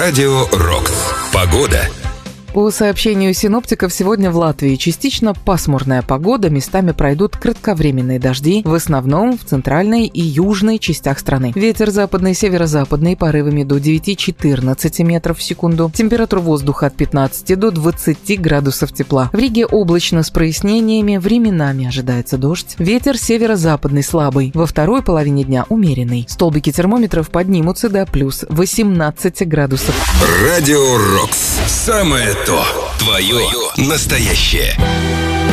Радио Рокс. Погода. По сообщению синоптиков, сегодня в Латвии частично пасмурная погода, местами пройдут кратковременные дожди, в основном в центральной и южной частях страны. Ветер западный, северо-западный, порывами до 9-14 метров в секунду. Температура воздуха от 15 до 20 градусов тепла. В Риге облачно с прояснениями, временами ожидается дождь. Ветер северо-западный слабый, во второй половине дня умеренный. Столбики термометров поднимутся до плюс 18 градусов. Радио Рокс. Самое то. Твое настоящее.